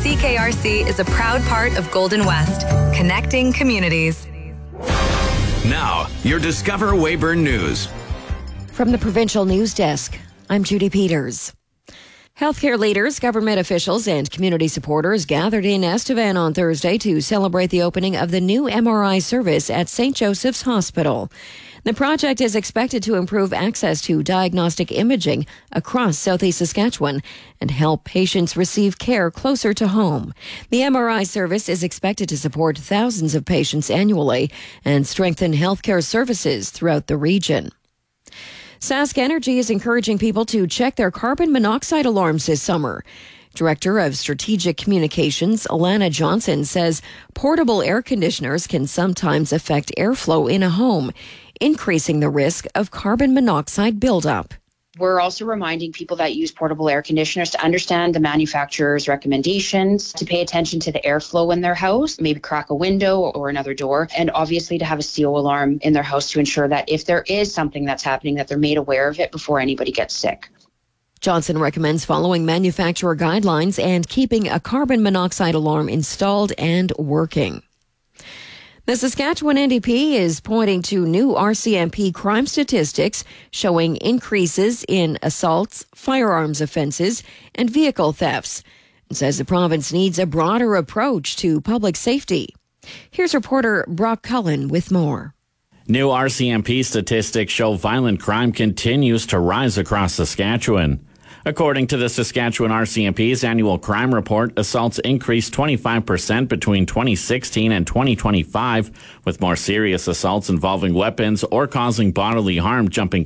CKRC is a proud part of Golden West, connecting communities. Now, your Discover Weyburn News. From the Provincial News Desk, I'm Judy Peters. Healthcare leaders, government officials, and community supporters gathered in Estevan on Thursday to celebrate the opening of the new MRI service at St. Joseph's Hospital. The project is expected to improve access to diagnostic imaging across southeast Saskatchewan and help patients receive care closer to home. The MRI service is expected to support thousands of patients annually and strengthen healthcare services throughout the region. Sask Energy is encouraging people to check their carbon monoxide alarms this summer. Director of Strategic Communications, Alana Johnson, says portable air conditioners can sometimes affect airflow in a home, increasing the risk of carbon monoxide buildup. We're also reminding people that use portable air conditioners to understand the manufacturer's recommendations, to pay attention to the airflow in their house, maybe crack a window or another door, and obviously to have a CO alarm in their house to ensure that if there is something that's happening, that they're made aware of it before anybody gets sick. Johnson recommends following manufacturer guidelines and keeping a carbon monoxide alarm installed and working. The Saskatchewan NDP is pointing to new RCMP crime statistics showing increases in assaults, firearms offences, and vehicle thefts, and says the province needs a broader approach to public safety. Here's reporter Brock Cullen with more. New RCMP statistics show violent crime continues to rise across Saskatchewan. According to the Saskatchewan RCMP's annual crime report, assaults increased 25% between 2016 and 2025, with more serious assaults involving weapons or causing bodily harm jumping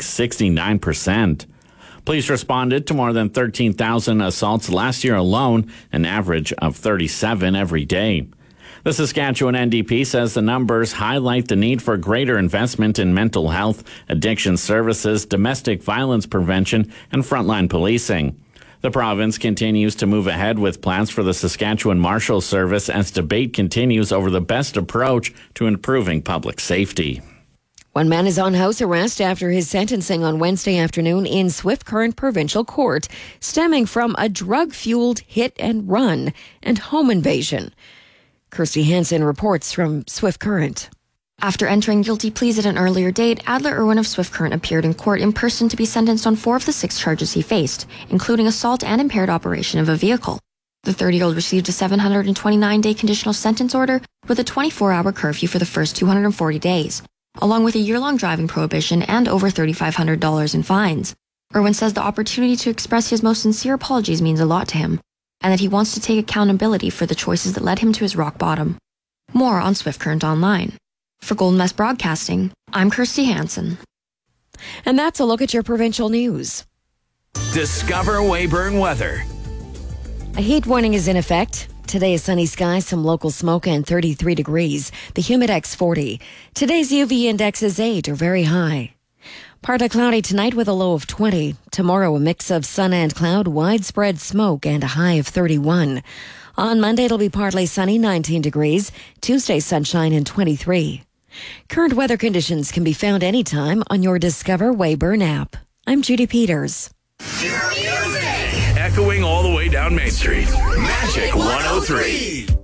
69%. Police responded to more than 13,000 assaults last year alone, an average of 37 every day. The Saskatchewan NDP says the numbers highlight the need for greater investment in mental health, addiction services, domestic violence prevention, and frontline policing. The province continues to move ahead with plans for the Saskatchewan Marshal Service as debate continues over the best approach to improving public safety. One man is on house arrest after his sentencing on Wednesday afternoon in Swift Current Provincial Court, stemming from a drug-fueled hit and run and home invasion. Kirsty Hansen reports from Swift Current. After entering guilty pleas at an earlier date, Adler Irwin of Swift Current appeared in court in person to be sentenced on 4 of the 6 charges he faced, including assault and impaired operation of a vehicle. The 30-year-old received a 729-day conditional sentence order with a 24-hour curfew for the first 240 days, along with a year-long driving prohibition and over $3,500 in fines. Irwin says the opportunity to express his most sincere apologies means a lot to him, and that he wants to take accountability for the choices that led him to his rock bottom. More on Swift Current Online. For Golden West Broadcasting, I'm Kirsty Hansen. And that's a look at your provincial news. Discover Weyburn weather. A heat warning is in effect. Today is sunny skies, some local smoke, and 33 degrees. The Humidex 40. Today's UV index is 8 or very high. Partly cloudy tonight with a low of 20. Tomorrow, a mix of sun and cloud, widespread smoke, and a high of 31. On Monday, it'll be partly sunny, 19 degrees. Tuesday, sunshine, and 23. Current weather conditions can be found anytime on your Discover Weyburn app. I'm Judy Peters. Echoing all the way down Main Street. Magic 103.